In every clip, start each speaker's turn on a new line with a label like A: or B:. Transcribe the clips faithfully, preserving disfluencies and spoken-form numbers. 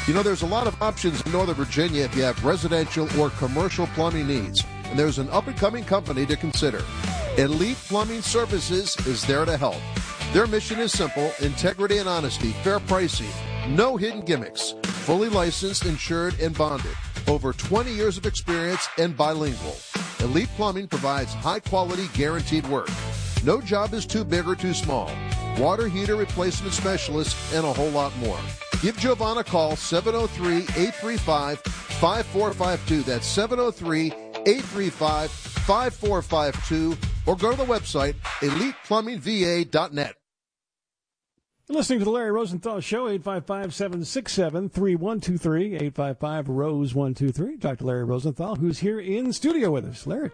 A: You know, there's a lot of options in Northern Virginia if you have residential or commercial plumbing needs, and there's an up-and-coming company to consider. Elite Plumbing Services is there to help. Their mission is simple: integrity and honesty, fair pricing, no hidden gimmicks, fully licensed, insured, and bonded. Over twenty years of experience and bilingual. Elite Plumbing provides high-quality, guaranteed work. No job is too big or too small. Water heater replacement specialist, and a whole lot more. Give Giovanna a call, seven oh three, eight three five, five four five two. That's seven oh three, eight three five, five four five two. Or go to the website, elite plumbing v a dot net.
B: You're listening to the Larry Rosenthal Show, eight five five, seven six seven, three one two three, eight five five, Rose one two three. Talk to Larry Rosenthal, who's here in studio with us. Larry.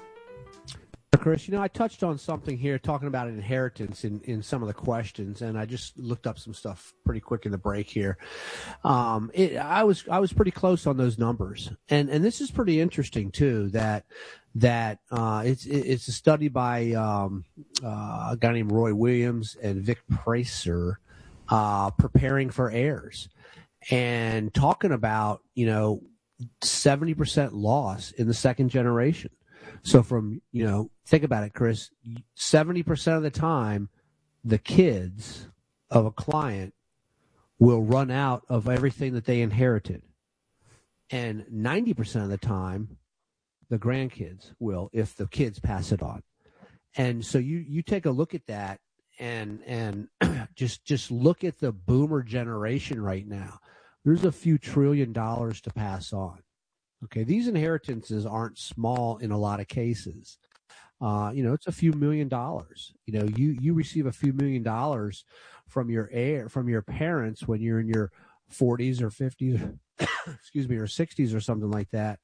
C: Chris, you know, I touched on something here talking about inheritance in, in some of the questions, and I just looked up some stuff pretty quick in the break here. Um, it, I was I was pretty close on those numbers, and and this is pretty interesting too. That that uh, it's it's a study by um, uh, a guy named Roy Williams and Vic Pracer, uh, preparing for heirs, and talking about, you know, seventy percent loss in the second generation. So from, you know, think about it, Chris, seventy percent of the time, the kids of a client will run out of everything that they inherited. And ninety percent of the time, the grandkids will, if the kids pass it on. And so you, you take a look at that and, and just, just look at the boomer generation right now. There's a few trillion dollars to pass on. Okay, these inheritances aren't small in a lot of cases. Uh, you know, it's a few million dollars. You know, you you receive a few million dollars from your heir, from your parents when you're in your forties or fifties, excuse me, or sixties or something like that.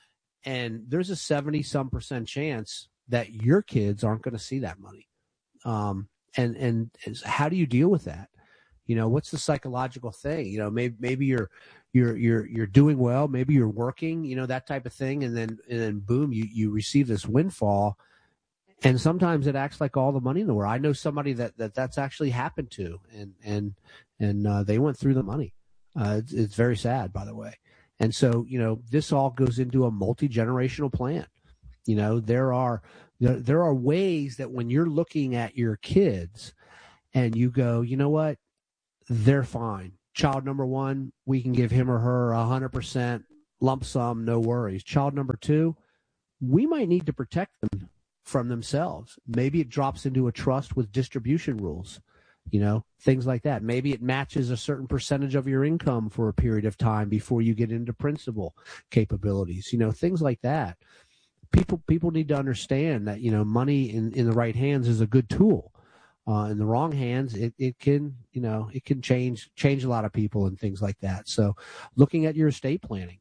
C: And there's a seventy some percent chance that your kids aren't going to see that money. Um, and and how do you deal with that? You know, what's the psychological thing? You know, maybe maybe you're you're you're you're doing well, maybe you're working, you know, that type of thing, and then and then boom, you you receive this windfall, and sometimes it acts like all the money in the world. I know somebody that, that that's actually happened to, and and and uh, they went through the money. Uh, it's, it's very sad, by the way. And so, you know, this all goes into a multi-generational plan. You know, there are there, there are ways that when you're looking at your kids, and you go, you know what, they're fine. Child number one, we can give him or her one hundred percent lump sum, no worries. Child number two, we might need to protect them from themselves. Maybe it drops into a trust with distribution rules, you know, things like that. Maybe it matches a certain percentage of your income for a period of time before you get into principal capabilities, you know, things like that. People people need to understand that, you know, money in, in the right hands is a good tool. Uh, in the wrong hands, it, it can, you know, it can change, change a lot of people and things like that. So looking at your estate planning,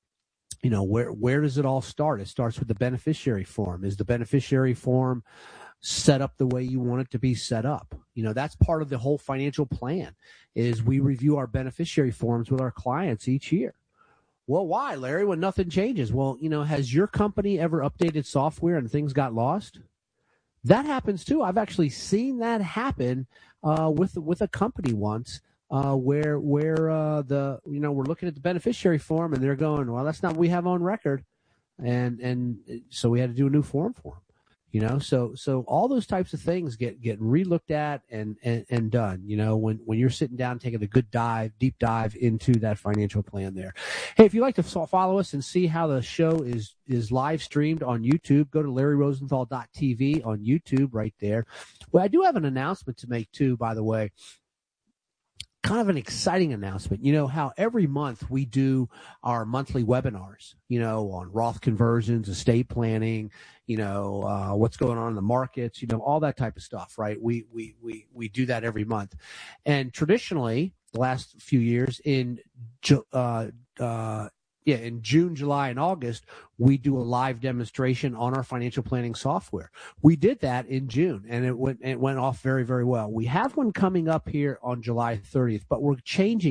C: you know, where, where does it all start? It starts with the beneficiary form. Is the beneficiary form set up the way you want it to be set up? You know, that's part of the whole financial plan, is we review our beneficiary forms with our clients each year. Well, why, Larry, when nothing changes? Well, you know, has your company ever updated software and things got lost? That happens too. I've actually seen that happen uh, with with a company once, uh, where where uh, the you know we're looking at the beneficiary form and they're going, well, that's not what we have on record, and and so we had to do a new form for them. You know, so so all those types of things get get relooked at and, and and done. You know, when when you're sitting down taking a good dive, deep dive into that financial plan there. Hey, if you'd like to follow us and see how the show is is live streamed on YouTube, go to larry rosenthal dot t v on YouTube right there. Well, I do have an announcement to make too, by the way. Kind of an exciting announcement. You know how every month we do our monthly webinars, you know, on Roth conversions, estate planning, you know, uh, what's going on in the markets, you know, all that type of stuff, right? We, we, we, we do that every month. And traditionally, the last few years in, uh, uh, yeah, in June, July, and August, we do a live demonstration on our financial planning software. We did that in June, and it went it went off very, very well. We have one coming up here on July thirtieth, but we're changing it.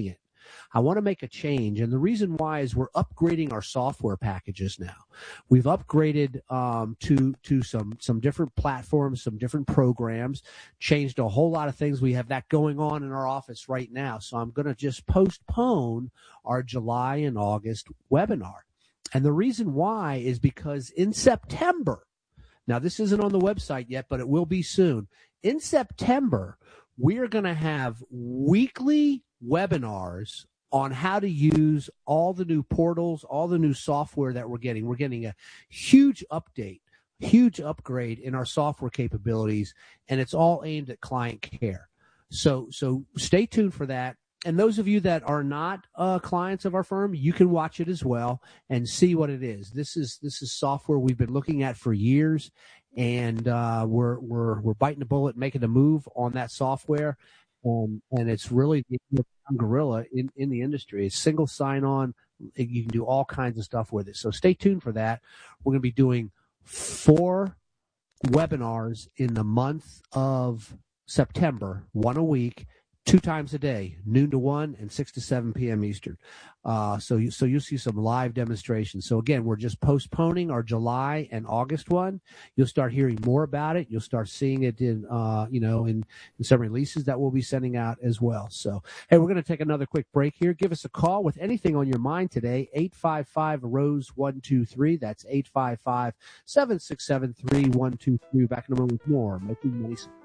C: I want to make a change. And the reason why is we're upgrading our software packages now. We've upgraded um, to to some some different platforms, some different programs, changed a whole lot of things. We have that going on in our office right now. So I'm going to just postpone our July and August webinar. And the reason why is because in September, now this isn't on the website yet, but it will be soon. In September, we are going to have weekly webinars on how to use all the new portals, all the new software that we're getting. We're getting a huge update, huge upgrade in our software capabilities, and it's all aimed at client care. So, so stay tuned for that. And those of you that are not uh, clients of our firm, you can watch it as well and see what it is. This is this is software we've been looking at for years, and uh, we're we're we're biting the bullet, making a move on that software, um, and it's really the gorilla in in the industry. It's single sign-on. You can do all kinds of stuff with it. So stay tuned for that. We're going to be doing four webinars in the month of September, one a week. Two times a day, noon to one and six to seven p.m. Eastern. Uh, so, you, so you'll see some live demonstrations. So again, we're just postponing our July and August one. You'll start hearing more about it. You'll start seeing it in, uh, you know, in, in some releases that we'll be sending out as well. So, hey, we're going to take another quick break here. Give us a call with anything on your mind today. eight five five, R O S E, one two three. That's eight five five, seven six seven, three one two three. Back in a moment with more Making Money Simple.